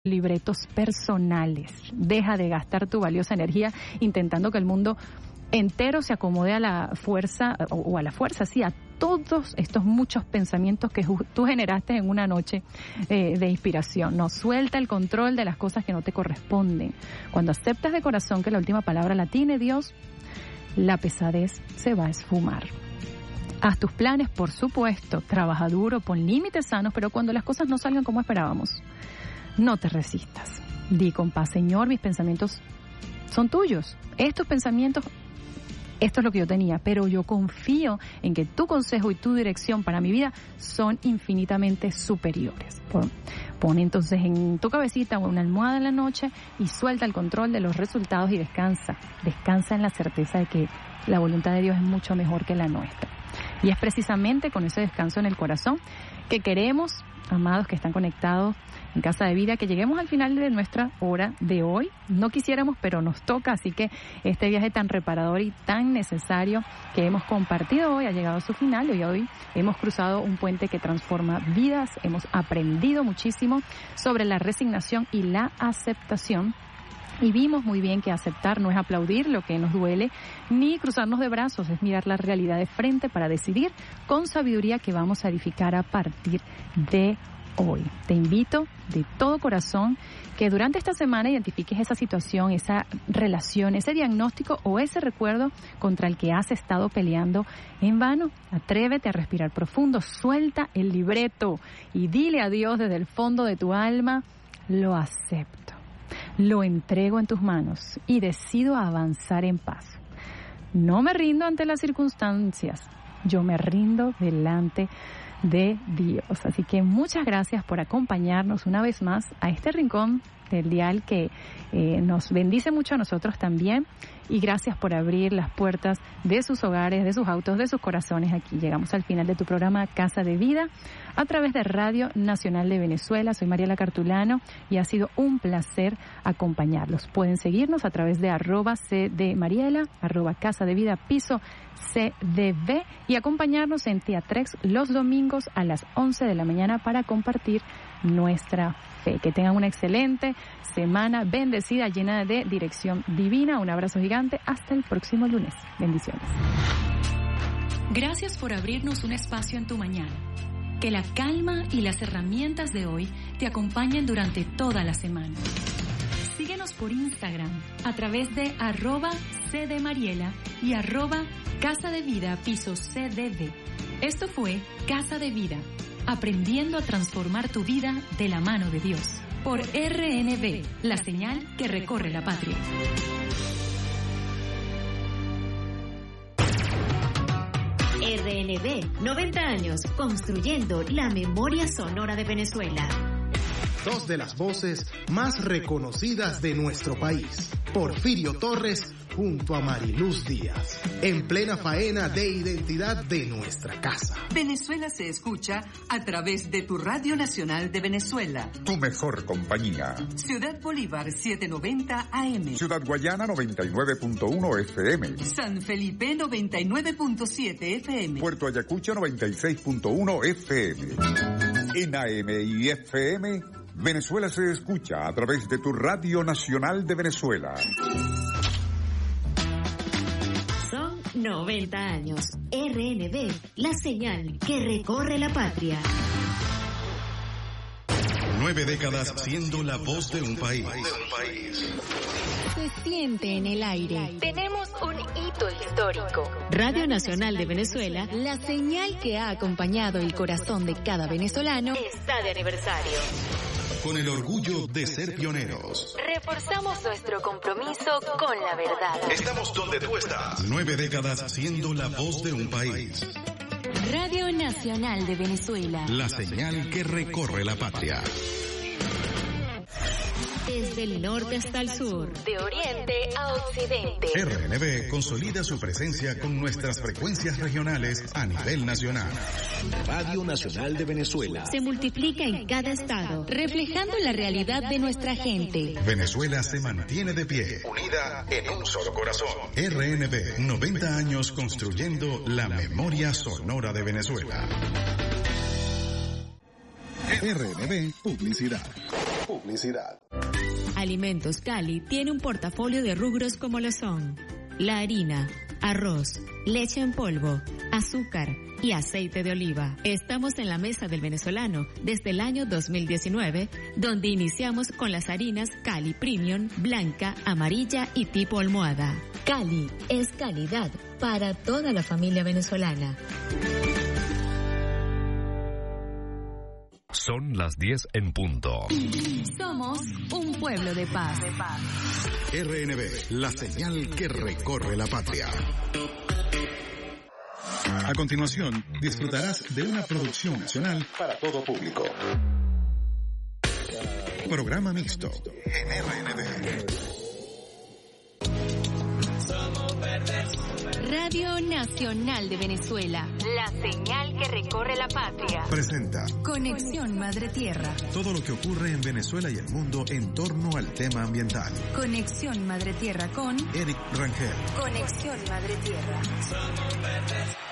libretos personales. Deja de gastar tu valiosa energía intentando que el mundo entero se acomode a la fuerza, o a la fuerza, sí, a todos estos muchos pensamientos que tú generaste en una noche de inspiración. No, suelta el control de las cosas que no te corresponden. Cuando aceptas de corazón que la última palabra la tiene Dios, la pesadez se va a esfumar. Haz tus planes, por supuesto, trabaja duro, pon límites sanos, pero cuando las cosas no salgan como esperábamos, no te resistas. Di con paz, Señor, mis pensamientos son tuyos. Estos pensamientos, esto es lo que yo tenía, pero yo confío en que tu consejo y tu dirección para mi vida son infinitamente superiores. Pon entonces en tu cabecita una almohada en la noche y suelta el control de los resultados y descansa. Descansa en la certeza de que la voluntad de Dios es mucho mejor que la nuestra. Y es precisamente con ese descanso en el corazón que queremos, amados que están conectados en Casa de Vida, que lleguemos al final de nuestra hora de hoy. No quisiéramos, pero nos toca, así que este viaje tan reparador y tan necesario que hemos compartido hoy ha llegado a su final y hoy hemos cruzado un puente que transforma vidas, hemos aprendido muchísimo sobre la resignación y la aceptación. Y vimos muy bien que aceptar no es aplaudir lo que nos duele, ni cruzarnos de brazos, es mirar la realidad de frente para decidir con sabiduría que vamos a edificar a partir de hoy. Te invito de todo corazón que durante esta semana identifiques esa situación, esa relación, ese diagnóstico o ese recuerdo contra el que has estado peleando en vano. Atrévete a respirar profundo, suelta el libreto y dile a Dios desde el fondo de tu alma: lo acepto. Lo entrego en tus manos y decido avanzar en paz. No me rindo ante las circunstancias, yo me rindo delante de Dios. Así que muchas gracias por acompañarnos una vez más a este rincón del dial que nos bendice mucho a nosotros también. Y gracias por abrir las puertas de sus hogares, de sus autos, de sus corazones aquí. Llegamos al final de tu programa Casa de Vida a través de Radio Nacional de Venezuela. Soy Mariela Cartulano y ha sido un placer acompañarlos. Pueden seguirnos a través de @cdmariela, @Casa de Vida piso CDB y acompañarnos en Teatrex los domingos a las 11 de la mañana para compartir nuestra fe. Que tengan una excelente semana bendecida, llena de dirección divina. Un abrazo gigante. Hasta el próximo lunes. Bendiciones. Gracias por abrirnos un espacio en tu mañana. Que la calma y las herramientas de hoy te acompañen durante toda la semana. Síguenos por Instagram a través de @cdmariela y @Casa de Vida piso CDB. Esto fue Casa de Vida, aprendiendo a transformar tu vida de la mano de Dios. Por RNB, la señal que recorre la patria. RNB, 90 años, construyendo la memoria sonora de Venezuela. Dos de las voces más reconocidas de nuestro país. Porfirio Torres junto a Mariluz Díaz. En plena faena de identidad de nuestra casa. Venezuela se escucha a través de tu Radio Nacional de Venezuela. Tu mejor compañía. Ciudad Bolívar 790 AM. Ciudad Guayana 99.1 FM. San Felipe 99.7 FM. Puerto Ayacucho 96.1 FM. En AM y FM, Venezuela se escucha a través de tu Radio Nacional de Venezuela. Son 90 años. RNB, la señal que recorre la patria. 9 décadas siendo la voz de un país. Se siente en el aire. Tenemos un hito histórico. Radio Nacional de Venezuela, La señal que ha acompañado el corazón de cada venezolano está de aniversario. Con el orgullo de ser pioneros. Reforzamos nuestro compromiso con la verdad. Estamos donde tú estás. 9 décadas siendo la voz de un país. Radio Nacional de Venezuela. La señal que recorre la patria. Desde el norte hasta el sur, de oriente a occidente. RNB consolida su presencia con nuestras frecuencias regionales a nivel nacional. Radio Nacional de Venezuela. Se multiplica en cada estado, reflejando la realidad de nuestra gente. Venezuela se mantiene de pie, unida en un solo corazón. RNB, 90 años construyendo la memoria sonora de Venezuela. RNB Publicidad. Publicidad. Alimentos Cali tiene un portafolio de rubros como lo son la harina, arroz, leche en polvo, azúcar y aceite de oliva. Estamos en la mesa del venezolano desde el año 2019, donde iniciamos con las harinas Cali Premium, blanca, amarilla y tipo almohada. Cali es calidad para toda la familia venezolana. Son las 10 en punto. Somos un pueblo de paz. RNB, la señal que recorre la patria. A continuación, disfrutarás de una producción nacional Para todo público. Programa mixto en RNB. Radio Nacional de Venezuela. La señal que recorre la patria. Presenta Conexión Madre Tierra. todo lo que ocurre en Venezuela y el mundo en torno al tema ambiental. Conexión Madre Tierra con Eric Rangel. Conexión Madre Tierra.